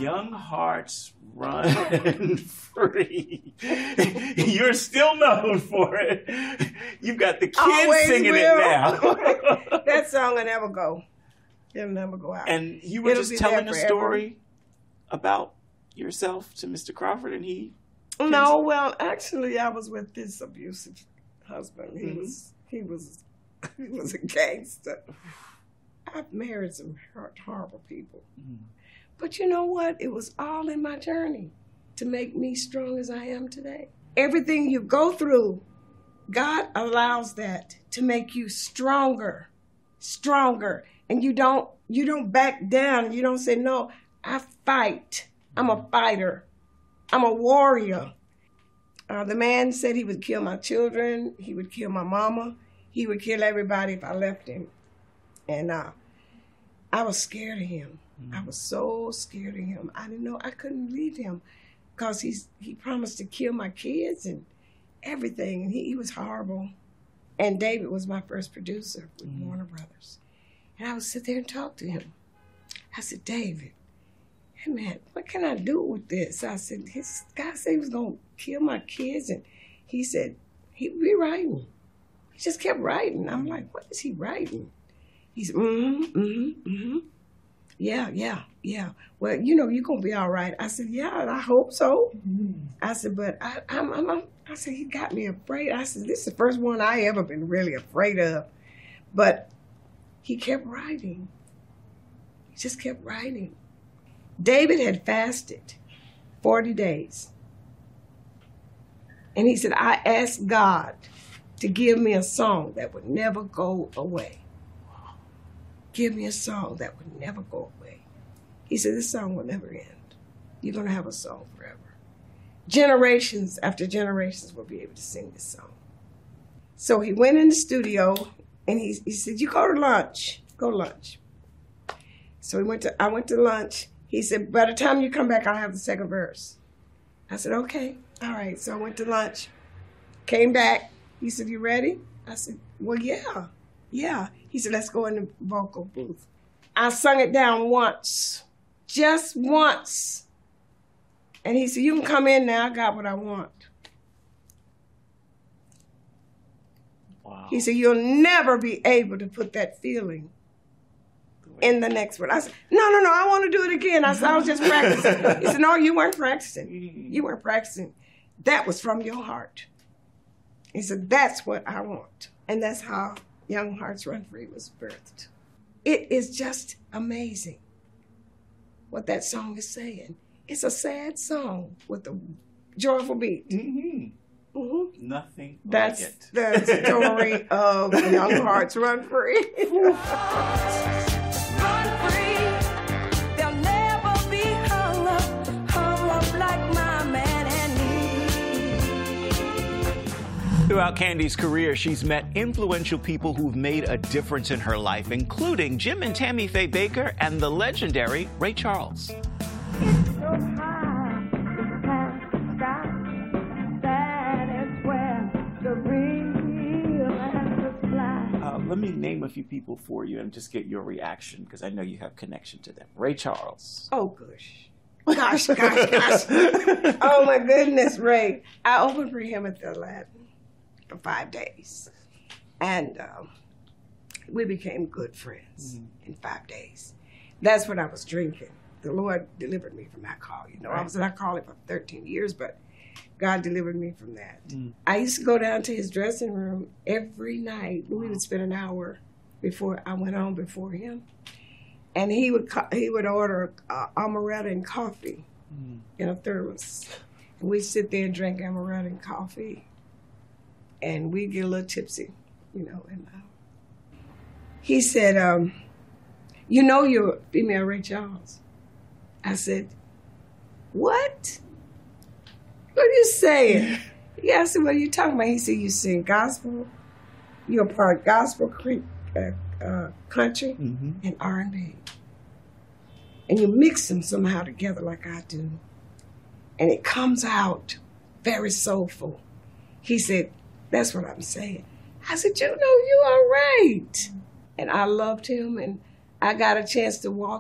Young Hearts Run Free. You're still known for it. You've got the kids Always singing will. it now. That song will never go. It'll never go out. And you were It'll just be telling there a forever. story about yourself to Mr. Crawford, and he... No, well, actually, I was with this abusive husband. He was a gangster. I've married some horrible people. But you know what? It was all in my journey to make me strong as I am today. Everything you go through, God allows that to make you stronger. And you don't back down. You don't say, no, I fight. I'm a fighter. I'm a warrior. The man said he would kill my children. He would kill my mama. He would kill everybody if I left him. And I was scared of him. I was so scared of him. I didn't know I couldn't leave him because he promised to kill my kids and everything. And he was horrible. And David was my first producer with Warner Brothers. And I would sit there and talk to him. I said, David, hey man, what can I do with this? I said, his guy said he was going to kill my kids. And he said, he'd be writing. He just kept writing. I'm like, what is he writing? He said, yeah. Well, you know, you're going to be all right. I said, yeah, I hope so. I said, but I said, he got me afraid. I said, this is the first one I ever been really afraid of. But he kept writing. He just kept writing. David had fasted 40 days. And he said, I asked God to give me a song that would never go away. Give me a song that would never go away. He said, this song will never end. You're going to have a song forever. Generations after generations will be able to sing this song. So he went in the studio and he said, you go to lunch. Go to lunch. So I went to lunch. He said, by the time you come back, I'll have the second verse. I said, okay. All right. So I went to lunch, came back. He said, you ready? I said, well, yeah. He said, let's go in the vocal booth. I sung it down once, just once. And he said, you can come in now. I got what I want. Wow. He said, you'll never be able to put that feeling in the next one. I said, no, I want to do it again. I said, I was just practicing. He said, no, you weren't practicing. You weren't practicing. That was from your heart. He said, that's what I want. And that's how Young Hearts Run Free was birthed. It is just amazing what that song is saying. It's a sad song with a joyful beat. Nothing That's like it. the story of Young Hearts Run Free. Throughout Candy's career, she's met influential people who've made a difference in her life, including Jim and Tammy Faye Baker and the legendary Ray Charles. Let me name a few people for you and just get your reaction, because I know you have connection to them. Ray Charles. Oh, gosh. Oh, my goodness, Ray. I opened for him at the Aladdin for 5 days. And we became good friends in 5 days. That's what I was drinking. The Lord delivered me from alcohol. You know, I was in alcoholic for 13 years, but God delivered me from that. I used to go down to his dressing room every night. We would spend an hour before I went on before him. And he would order amaretto and coffee in a thermos. And we'd sit there and drink amaretto and coffee. And we'd get a little tipsy, you know. And he said, you know you're a female Ray Charles. I said, what? What are you saying? Yeah, I said, what are you talking about? He said, you sing gospel, you're part gospel, country, and R&B. And you mix them somehow together like I do. And it comes out very soulful. He said, that's what I'm saying. I said, you know, you are right. And I loved him, and I got a chance to walk